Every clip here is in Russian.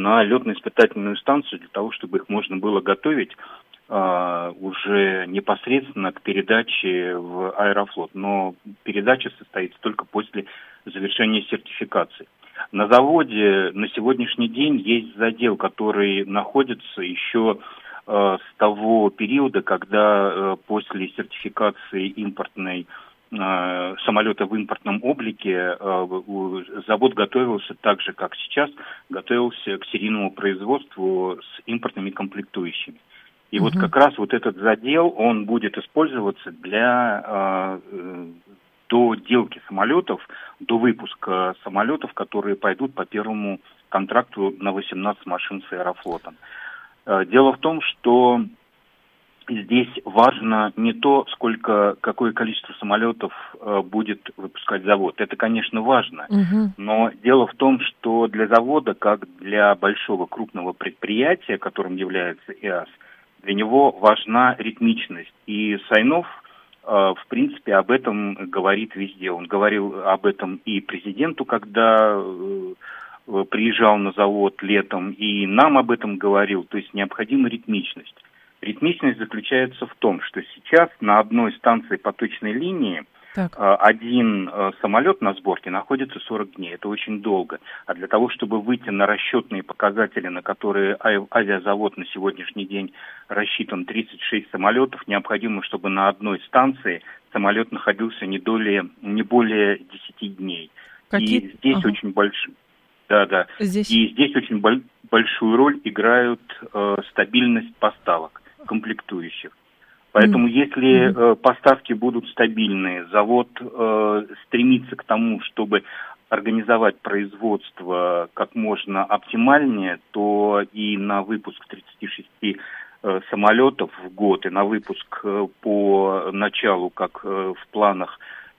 на летно-испытательную станцию для того, чтобы их можно было готовить уже непосредственно к передаче в Аэрофлот. Но передача состоится только после завершения сертификации. На заводе на сегодняшний день есть задел, который находится еще с того периода, когда после сертификации импортной самолета в импортном облике завод готовился так же, как сейчас, готовился к серийному производству с импортными комплектующими. И вот как раз вот этот задел, он будет использоваться для доделки самолетов, до выпуска самолетов, которые пойдут по первому контракту на 18 машин с Аэрофлотом. Дело в том, что здесь важно не то, какое количество самолетов будет выпускать завод. Это, конечно, важно. Но дело в том, что для завода, как для большого крупного предприятия, которым является ИАС, для него важна ритмичность. И Сайнов, в принципе, об этом говорит везде. Он говорил об этом и президенту, когда приезжал на завод летом, и нам об этом говорил. То есть необходима ритмичность. Ритмичность заключается в том, что сейчас на одной станции поточной линии один самолет на сборке находится 40 дней. Это очень долго. А для того, чтобы выйти на расчетные показатели, на которые авиазавод на сегодняшний день рассчитан 36 самолетов, необходимо, чтобы на одной станции самолет находился не более 10 дней. И здесь очень большой... Да. И здесь очень большую роль играют стабильность поставок комплектующих. Поэтому если поставки будут стабильные, завод стремится к тому, чтобы организовать производство как можно оптимальнее, то и на выпуск 36 самолетов в год, и на выпуск по началу, как в планах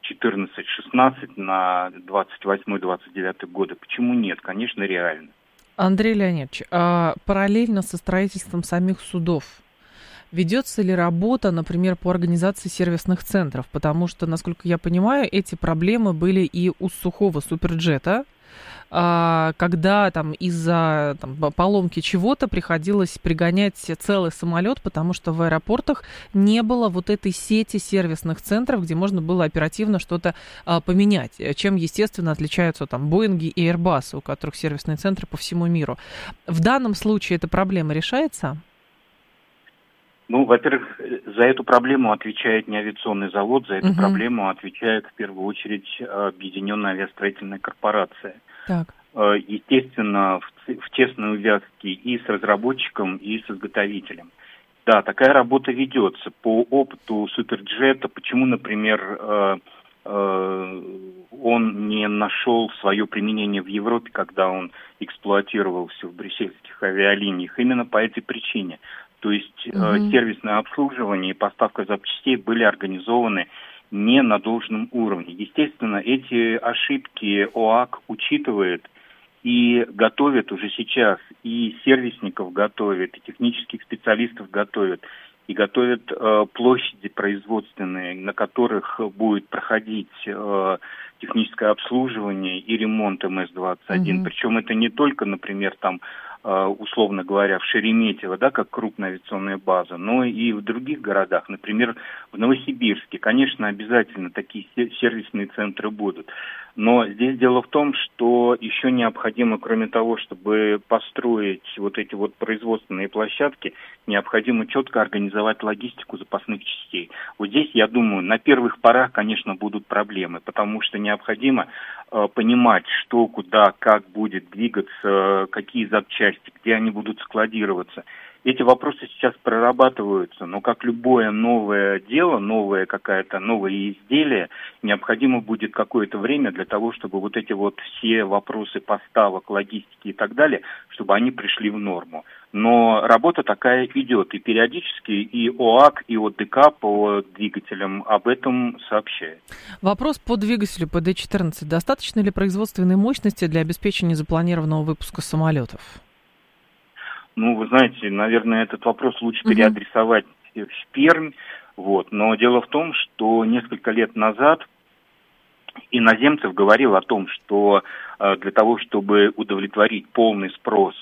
14-16 на 28-29 годы, почему нет? Конечно, реально. Андрей Леонидович, параллельно со строительством самих судов ведется ли работа, например, по организации сервисных центров? Потому что, насколько я понимаю, эти проблемы были и у сухого суперджета, когда там из-за поломки чего-то приходилось пригонять целый самолет, потому что в аэропортах не было вот этой сети сервисных центров, где можно было оперативно что-то поменять, чем, естественно, отличаются там Боинги и Airbus, у которых сервисные центры по всему миру. В данном случае эта проблема решается? Ну, во-первых, за эту проблему отвечает не авиационный завод, за эту проблему отвечает в первую очередь Объединенная авиастроительная корпорация. Так. Естественно, в тесной увязке и с разработчиком, и с изготовителем. Да, такая работа ведется. По опыту Суперджета, почему, например, он не нашел свое применение в Европе, когда он эксплуатировался в брюссельских авиалиниях, именно по этой причине. То есть сервисное обслуживание и поставка запчастей были организованы не на должном уровне. Естественно, эти ошибки ОАК учитывает и готовит уже сейчас, и сервисников готовит, и технических специалистов готовит, и готовят площади производственные, на которых будет проходить техническое обслуживание и ремонт МС-21. Причем это не только, например, там, условно говоря, в Шереметьево, да, как крупная авиационная база, но и в других городах, например, в Новосибирске. Конечно, обязательно такие сервисные центры будут. Но здесь дело в том, что еще необходимо, кроме того, чтобы построить вот эти вот производственные площадки, необходимо четко организовать логистику запасных частей. Вот здесь, я думаю, на первых порах, конечно, будут проблемы, потому что необходимо понимать, что, куда, как будет двигаться, какие запчасти, где они будут складироваться. Эти вопросы сейчас прорабатываются, но как любое новое дело, новое изделие, необходимо будет какое-то время для того, чтобы вот эти вот все вопросы поставок, логистики и так далее, чтобы они пришли в норму. Но работа такая идет, и периодически и ОАК, и ОДК по двигателям об этом сообщает. Вопрос по двигателю ПД-14. Достаточно ли производственной мощности для обеспечения запланированного выпуска самолетов? Ну, вы знаете, наверное, этот вопрос лучше переадресовать в Пермь. Но дело в том, что несколько лет назад Иноземцев говорил о том, что для того, чтобы удовлетворить полный спрос